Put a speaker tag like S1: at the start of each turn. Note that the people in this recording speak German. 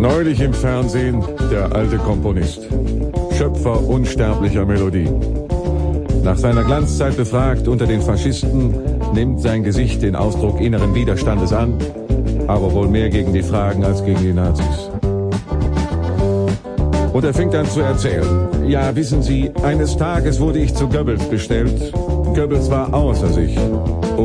S1: Neulich im Fernsehen der alte Komponist, Schöpfer unsterblicher Melodien. Nach seiner Glanzzeit befragt unter den Faschisten, nimmt sein Gesicht den Ausdruck inneren Widerstandes an, aber wohl mehr gegen die Fragen als gegen die Nazis. Und er fängt an zu erzählen. Ja, wissen Sie, eines Tages wurde ich zu Goebbels bestellt. Goebbels war außer sich.